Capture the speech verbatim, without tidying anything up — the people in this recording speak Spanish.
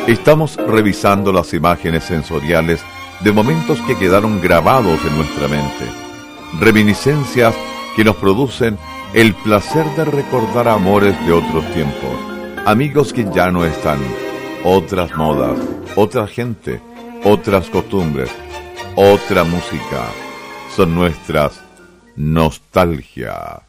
Estamos revisando las imágenes sensoriales de momentos que quedaron grabados en nuestra mente, reminiscencias que nos producen el placer de recordar amores de otros tiempos, amigos que ya no están, otras modas, otra gente, otras costumbres, otra música. Son nuestras nostalgia.